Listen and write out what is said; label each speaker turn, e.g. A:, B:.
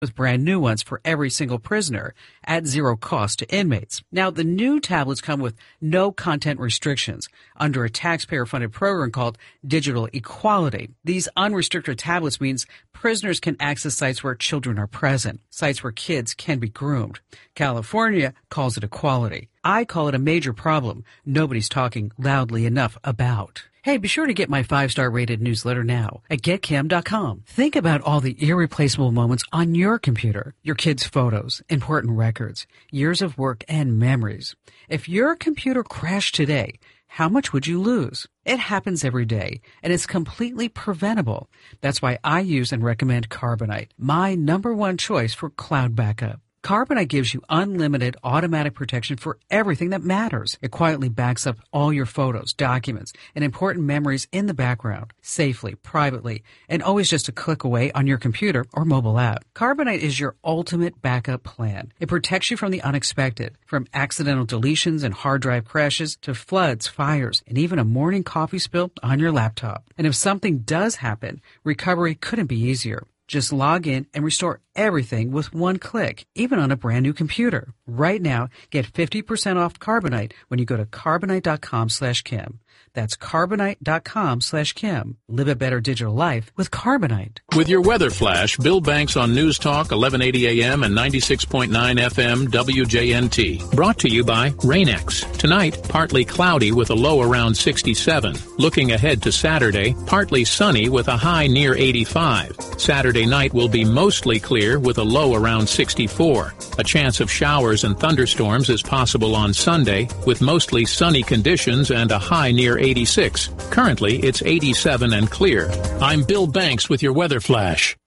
A: with brand new ones for every single prisoner at zero cost to inmates. Now, the new tablets come with no content restrictions under a taxpayer-funded program called Digital Equality. These unrestricted tablets means prisoners can access sites where children are present, sites where kids can be groomed. California calls it equality. I call it a major problem nobody's talking loudly enough about. Hey, be sure to get my 5-star rated newsletter now at getkim.com. Think about all the irreplaceable moments on your computer, your kids' photos, important records, years of work, and memories. If your computer crashed today, how much would you lose? It happens every day, and it's completely preventable. That's why I use and recommend Carbonite, my #1 choice for cloud backup. Carbonite gives you unlimited automatic protection for everything that matters. It quietly backs up all your photos, documents, and important memories in the background, safely, privately, and always just a click away on your computer or mobile app. Carbonite is your ultimate backup plan. It protects you from the unexpected, from accidental deletions and hard drive crashes to floods, fires, and even a morning coffee spill on your laptop. And if something does happen, recovery couldn't be easier. Just log in and restore everything with one click, even on a brand new computer. Right now, get 50% off Carbonite when you go to Carbonite.com/Kim. That's Carbonite.com/Kim. Live a better digital life with Carbonite.
B: With your weather flash, Bill Banks on News Talk 1180 AM and 96.9 FM WJNT. Brought to you by Rain-X. Tonight, partly cloudy with a low around 67. Looking ahead to Saturday, partly sunny with a high near 85. Saturday night will be mostly clear with a low around 64. A chance of showers and thunderstorms is possible on Sunday with mostly sunny conditions and a high near 86. Currently, it's 87 and clear. I'm Bill Banks with your weather flash.